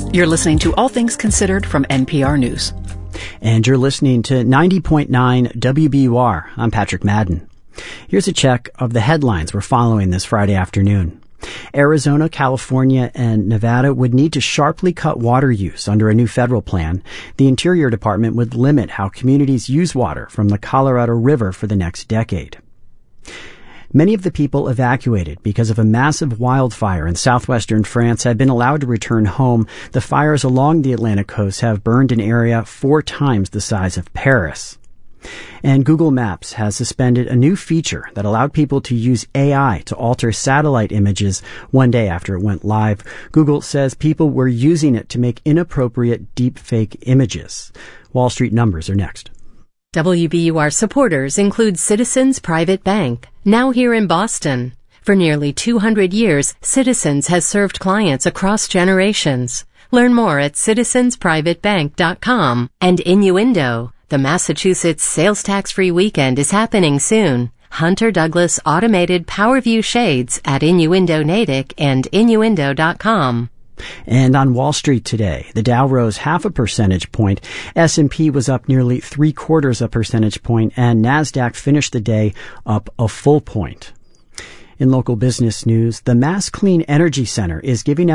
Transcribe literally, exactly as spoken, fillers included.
You're listening to All Things Considered from N P R News. And you're listening to ninety point nine W B U R. I'm Patrick Madden. Here's a check of the headlines we're following this Friday afternoon. Arizona, California, and Nevada would need to sharply cut water use under a new federal plan. The Interior Department would limit how communities use water from the Colorado River for the next decade. Many of the people evacuated because of a massive wildfire in southwestern France have been allowed to return home. The fires along the Atlantic coast have burned an area four times the size of Paris. And Google Maps has suspended a new feature that allowed people to use A I to alter satellite images one day after it went live. Google says people were using it to make inappropriate deepfake images. Wall Street numbers are next. W B U R supporters include Citizens Private Bank, now here in Boston. For nearly two hundred years, Citizens has served clients across generations. Learn more at citizens private bank dot com. And Innuendo. The Massachusetts sales tax-free weekend is happening soon. Hunter Douglas automated PowerView shades at Innuendo Natick and innuendo dot com. And on Wall Street today, the Dow rose half a percentage point, S and P was up nearly three quarters a percentage point, and NASDAQ finished the day up a full point. In local business news, the Mass Clean Energy Center is giving out